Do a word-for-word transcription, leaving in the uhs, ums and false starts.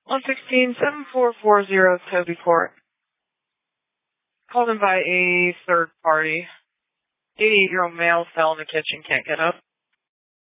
one sixteen, seven four four zero Toby Court. Called in by a third party. eighty-eight-year-old male fell in the kitchen, can't get up.